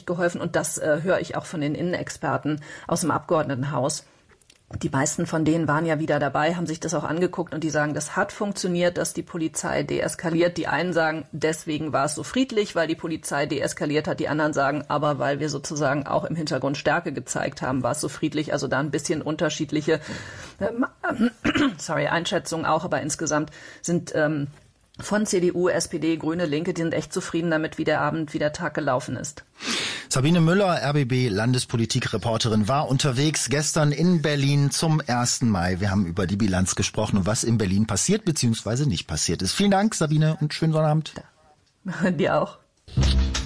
geholfen. Und das höre ich auch von den Innenexperten aus dem Abgeordnetenhaus. Die meisten von denen waren ja wieder dabei, haben sich das auch angeguckt und die sagen, das hat funktioniert, dass die Polizei deeskaliert. Die einen sagen, deswegen war es so friedlich, weil die Polizei deeskaliert hat. Die anderen sagen, aber weil wir sozusagen auch im Hintergrund Stärke gezeigt haben, war es so friedlich. Also da ein bisschen unterschiedliche Einschätzungen auch, aber insgesamt sind von CDU, SPD, Grüne, Linke, die sind echt zufrieden damit, wie der Abend, wie der Tag gelaufen ist. Sabine Müller, RBB-Landespolitikreporterin, war unterwegs gestern in Berlin zum 1. Mai. Wir haben über die Bilanz gesprochen und was in Berlin passiert bzw. nicht passiert ist. Vielen Dank, Sabine, und schönen Sonnabend. Dir auch.